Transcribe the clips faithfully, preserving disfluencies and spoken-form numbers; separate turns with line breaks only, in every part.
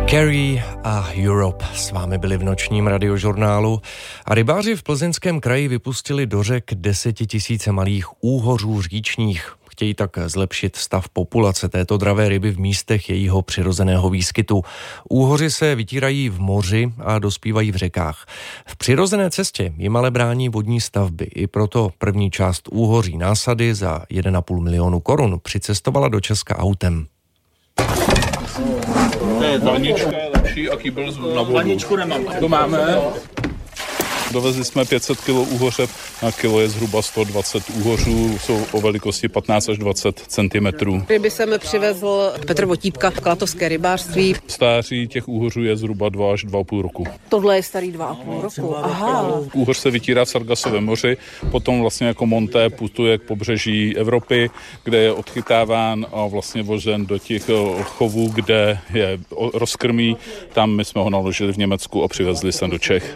Carrie a Europe s vámi byli v nočním radiožurnálu a rybáři v Plzeňském kraji vypustili do řek desetitisíce malých úhořů říčních. Chtějí tak zlepšit stav populace této dravé ryby v místech jejího přirozeného výskytu. Úhoři se vytírají v moři a dospívají v řekách. V přirozené cestě jim ale brání vodní stavby. I proto první část úhoří násady za jeden a půl milionu korun přicestovala do Česka autem.
Ne, vanička je lepší, aký byl na vodu.
Vaničku nemám.
To máme. Dovezli jsme pět set kilo úhoře, na kilo je zhruba sto dvacet úhořů, jsou o velikosti patnáct až dvacet centimetrů.
Ryby jsem přivezl Petr Votípka, Klatovské rybářství.
Stáří těch úhořů je zhruba dva až dva a půl roku.
Tohle je starý dva a půl roku. Aha.
Úhoř se vytírá v Sargasovém moři, potom vlastně jako monté putuje k pobřeží Evropy, kde je odchytáván a vlastně vozen do těch chovů, kde je rozkrmí. Tam my jsme ho naložili v Německu a přivezli sem do Čech.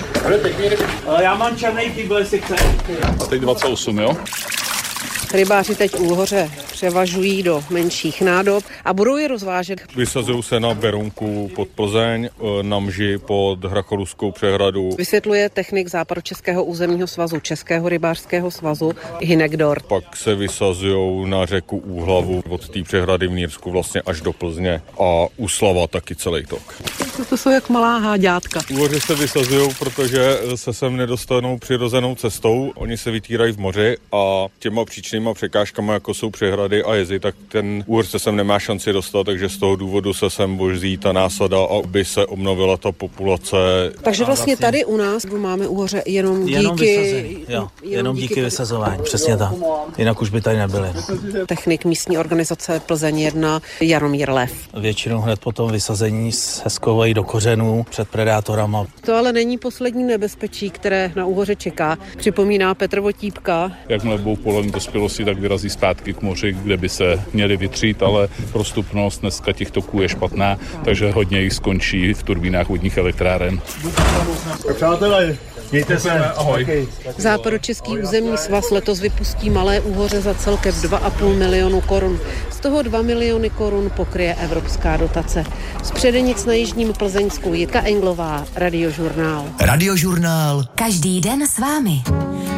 Já mám černý kýbl, jestli chce.
A teď dvacet osm, jo?
Rybáři teď úhoře převažují do menších nádob a budou je rozvážet.
Vysazují se na Berounku pod Plzeň, na Mži pod Hracholuskou přehradu.
Vysvětluje technik Západočeského územního svazu Českého rybářského svazu Hynek Dort.
Pak se vysazují na řeku Úhlavu od té přehrady v Nýrsku vlastně až do Plzně a Úslava taky celý tok.
To jsou jak malá háďátka.
Úhoři se vysazují, protože se sem nedostanou přirozenou cestou. Oni se vytírají v moři a těma příčnýma překážkama, jako jsou přehrady a jezy, tak ten úhoř se sem nemá šanci dostat, takže z toho důvodu se sem vozí ta násada, aby se obnovila ta populace.
Takže vlastně tady u nás máme úhoře jenom díky...
Jenom vysazení, jo, jenom, jenom díky, díky vysazování, přesně tak. Jinak už by tady nebyly.
Technik místní organizace Plzeň jedna Jaromír Lev.
Většinou hned po tom vysazení se skovají do kořenů před predátorama.
To ale není poslední nebezpečí, které na úhoře čeká, připomíná Petr Votípka.
Jakmile budou polovení dospělosti, tak vyrazí zpátky k moři, kde by se měli vytřít, ale prostupnost dneska těch toků je špatná, takže hodně jich skončí v turbínách vodních elektráren.
Přátelé, mějte se, ahoj.
Západočeský územní svaz letos vypustí malé úhoře za celkem dva a půl milionu korun. Z toho dva miliony korun pokryje evropská dotace. Z Předenic na jižním Plzeňsku Jitka Englová, Radiožurnál.
Radiožurnál. Každý den s vámi.